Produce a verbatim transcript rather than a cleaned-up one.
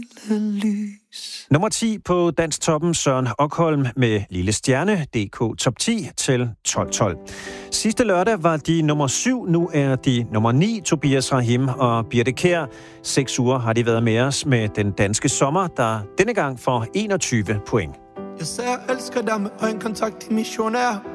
lille lys. Nummer ti på Dansk Toppen, Søren Okholm med Lille Stjerne, D K Top ti til tolv tolv. Sidste lørdag var de nummer syv, nu er de nummer ni, Tobias Rahim og Birthe Kjær. Seks uger har de været med os med den danske sommer, der denne gang får enogtyve point. Jeg sagde, jeg elsker dig med øjenkontakt i missionær.